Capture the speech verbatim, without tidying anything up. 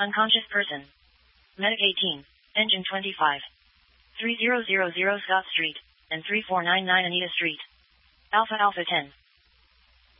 Unconscious person. Medic eighteen. Engine twenty-five. three zero zero zero Scott Street, and three four nine nine Anita Street. Alpha Alpha ten.